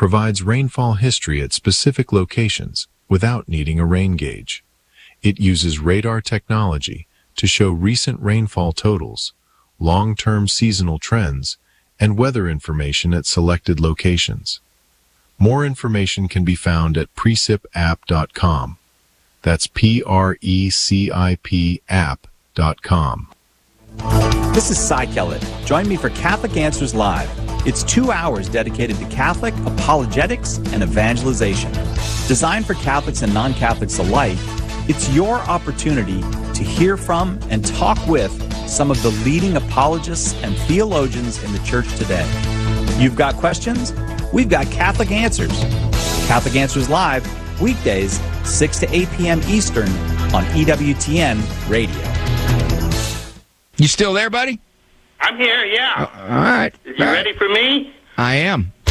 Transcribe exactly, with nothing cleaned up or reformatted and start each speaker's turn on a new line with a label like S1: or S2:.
S1: provides rainfall history at specific locations without needing a rain gauge. It uses radar technology to show recent rainfall totals, long-term seasonal trends, and weather information at selected locations. More information can be found at precip app dot com. That's P R E C I P app dot com.
S2: This is Cy Kellett. Join me for Catholic Answers Live. It's two hours dedicated to Catholic apologetics and evangelization. Designed for Catholics and non-Catholics alike, it's your opportunity to hear from and talk with some of the leading apologists and theologians in the church today. You've got questions? We've got Catholic Answers. Catholic Answers Live, weekdays, six to eight p.m. Eastern on E W T N Radio.
S3: You still there, buddy?
S4: I'm here, yeah.
S3: Uh, all right.
S4: Is you ready for me?
S3: I am.